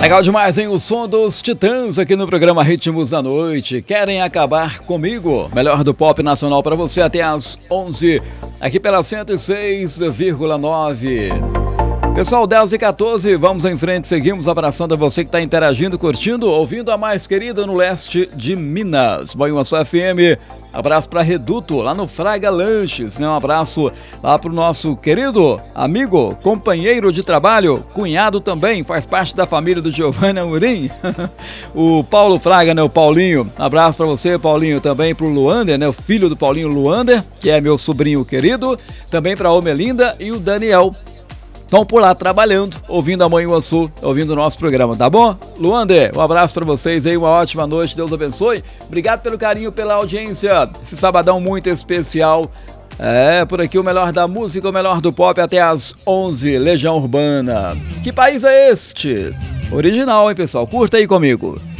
Legal demais, hein? O som dos Titãs aqui no programa Ritmos da Noite. Querem acabar comigo? Melhor do pop nacional para você até às 11, aqui pela 106,9. Pessoal, 10h14, vamos em frente, seguimos abraçando a você que está interagindo, curtindo, ouvindo a mais querida no leste de Minas. Manhuaçu FM, abraço para Reduto, lá no Fraga Lanches, né? Um abraço lá para o nosso querido amigo, companheiro de trabalho, cunhado também, faz parte da família do Giovanni Amorim, o Paulo Fraga, né? O Paulinho, abraço para você, Paulinho, também para o Luander, né? O filho do Paulinho, Luander, que é meu sobrinho querido, também para a Omelinda e o Daniel. Estão por lá trabalhando, ouvindo a Manhuaçu, ouvindo o nosso programa, tá bom? Luander, um abraço pra vocês aí, uma ótima noite, Deus abençoe. Obrigado pelo carinho, pela audiência, esse sabadão muito especial. Por aqui o melhor da música, o melhor do pop até às 11, Legião Urbana. Que país é este? Original, hein, pessoal? Curta aí comigo.